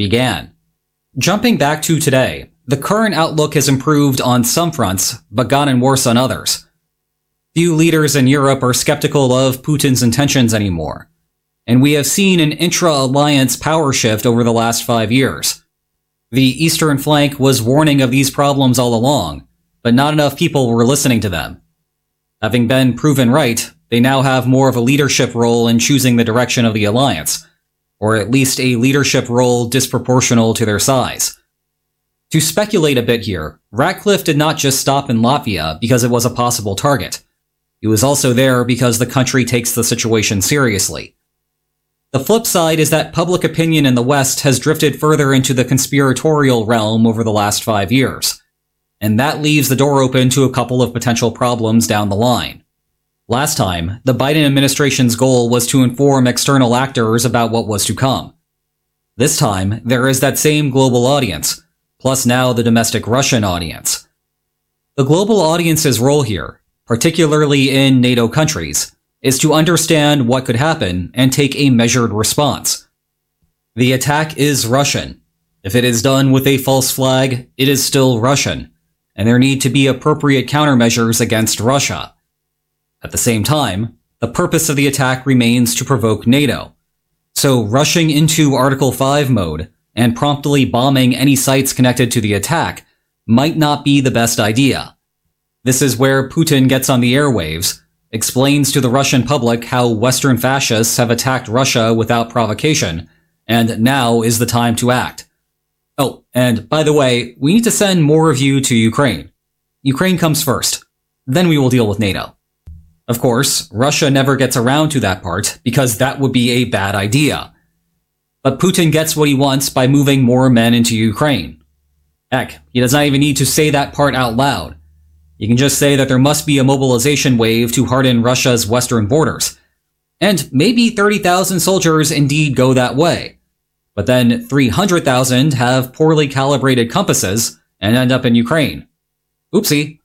began. Jumping back to today, the current outlook has improved on some fronts, but gotten worse on others. Few leaders in Europe are skeptical of Putin's intentions anymore, and we have seen an intra-alliance power shift over the last 5 years. The eastern flank was warning of these problems all along, but not enough people were listening to them. Having been proven right, they now have more of a leadership role in choosing the direction of the alliance, or at least a leadership role disproportional to their size. To speculate a bit here, Ratcliffe did not just stop in Latvia because it was a possible target. He was also there because the country takes the situation seriously. The flip side is that public opinion in the West has drifted further into the conspiratorial realm over the last 5 years, and that leaves the door open to a couple of potential problems down the line. Last time, the Biden administration's goal was to inform external actors about what was to come. This time, there is that same global audience, plus now the domestic Russian audience. The global audience's role here, particularly in NATO countries, is to understand what could happen and take a measured response. The attack is Russian. If it is done with a false flag, it is still Russian, and there need to be appropriate countermeasures against Russia. At the same time, the purpose of the attack remains to provoke NATO. So rushing into Article 5 mode and promptly bombing any sites connected to the attack might not be the best idea. This is where Putin gets on the airwaves, explains to the Russian public how Western fascists have attacked Russia without provocation, and now is the time to act. Oh, and by the way, we need to send more of you to Ukraine. Ukraine comes first. Then we will deal with NATO. Of course, Russia never gets around to that part because that would be a bad idea. But Putin gets what he wants by moving more men into Ukraine. Heck, he does not even need to say that part out loud. He can just say that there must be a mobilization wave to harden Russia's western borders. And maybe 30,000 soldiers indeed go that way. But then 300,000 have poorly calibrated compasses and end up in Ukraine. Oopsie.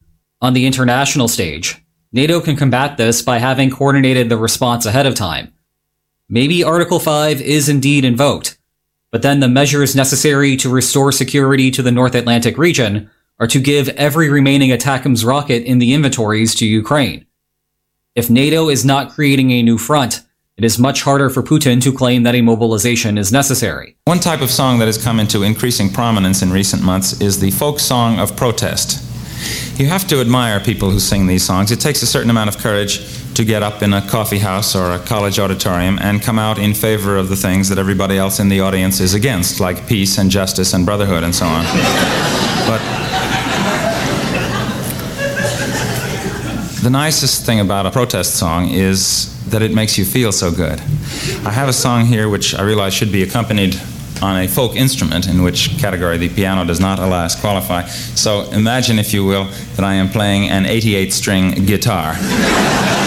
On the international stage, NATO can combat this by having coordinated the response ahead of time. Maybe Article 5 is indeed invoked, but then the measures necessary to restore security to the North Atlantic region are to give every remaining ATACMS rocket in the inventories to Ukraine. If NATO is not creating a new front, it is much harder for Putin to claim that a mobilization is necessary. One type of song that has come into increasing prominence in recent months is the folk song of protest. You have to admire people who sing these songs. It takes a certain amount of courage to get up in a coffee house or a college auditorium and come out in favor of the things that everybody else in the audience is against, like peace and justice and brotherhood and so on. But the nicest thing about a protest song is that it makes you feel so good. I have a song here which I realize should be accompanied on a folk instrument, in which category the piano does not, alas, qualify. So imagine, if you will, that I am playing an 88-string guitar.